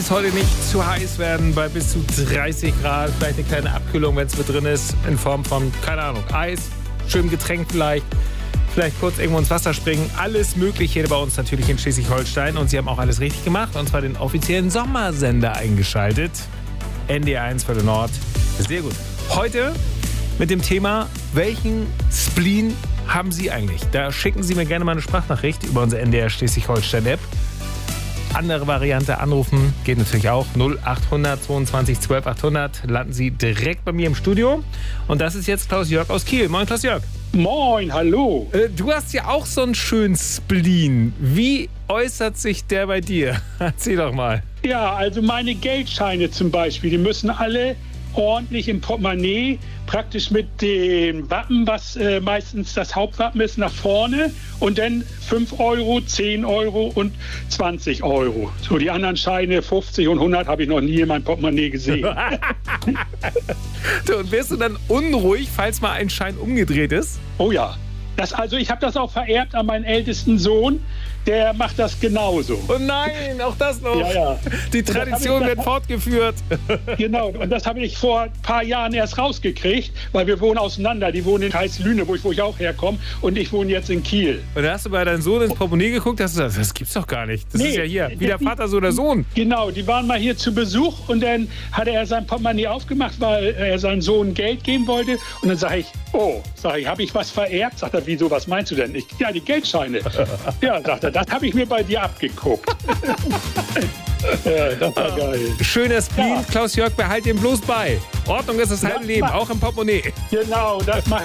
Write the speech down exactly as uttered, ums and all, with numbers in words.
Es heute nicht zu heiß werden bei bis zu dreißig Grad. Vielleicht eine kleine Abkühlung, wenn es mit drin ist, in Form von, keine Ahnung, Eis, schönem Getränk vielleicht. Vielleicht kurz irgendwo ins Wasser springen. Alles Mögliche bei uns natürlich in Schleswig-Holstein. Und Sie haben auch alles richtig gemacht. Und zwar den offiziellen Sommersender eingeschaltet. N D R eins für den Nord. Sehr gut. Heute mit dem Thema, welchen Spleen haben Sie eigentlich? Da schicken Sie mir gerne mal eine Sprachnachricht über unsere N D R Schleswig-Holstein-App. Andere Variante anrufen geht natürlich auch. null achthundert zweiundzwanzig zwölf achthundert. Landen Sie direkt bei mir im Studio. Und das ist jetzt Klaus-Jörg aus Kiel. Moin, Klaus-Jörg. Moin, hallo. Äh, du hast ja auch so einen schönen Spleen. Wie äußert sich der bei dir? Erzähl doch mal. Ja, also meine Geldscheine zum Beispiel, die müssen alle ordentlich im Portemonnaie, praktisch mit dem Wappen, was äh, meistens das Hauptwappen ist, nach vorne und dann fünf Euro, zehn Euro und zwanzig Euro. So, die anderen Scheine, fünfzig und hundert, habe ich noch nie in meinem Portemonnaie gesehen. Und wirst du dann unruhig, falls mal ein Schein umgedreht ist? Oh ja. Das, also ich habe das auch vererbt an meinen ältesten Sohn. Der macht das genauso. Oh nein, auch das noch. Ja, ja. Die Tradition ich, wird fortgeführt. Genau, und das habe ich vor ein paar Jahren erst rausgekriegt, weil wir wohnen auseinander. Die wohnen in Heißlüne, wo ich, wo ich auch herkomme, und ich wohne jetzt in Kiel. Und da hast du bei deinem Sohn ins Portemonnaie geguckt, hast du gesagt, das gibt's doch gar nicht. Das Nee, ist ja hier, wie der Vater, so der Sohn. Genau, die waren mal hier zu Besuch und dann hatte er sein Portemonnaie aufgemacht, weil er seinem Sohn Geld geben wollte. Und dann sage ich, oh, sag ich, habe ich was vererbt? Sagt er, wieso, was meinst du denn? Ich, ja, die Geldscheine. Ja, sagt er, das habe ich mir bei dir abgeguckt. Ja, das war geil. Schöner Spleen, Ja. Klaus-Jörg, behalt den bloß bei. Ordnung ist das halbe Leben, auch im Portemonnaie. Genau, das macht